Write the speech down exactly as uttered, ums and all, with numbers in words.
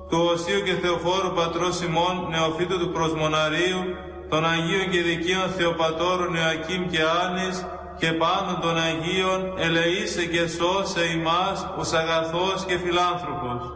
του Οσίου και Θεοφόρου Πατρός ημών, νεοφύτου του Προσμοναρίου, των Αγίων και Δικαίων Θεοπατώρων Ιωακήμ και Άννης, και πάντων των Αγίων, ελεήσε και σώσε ημάς, ως αγαθός και φιλάνθρωπος.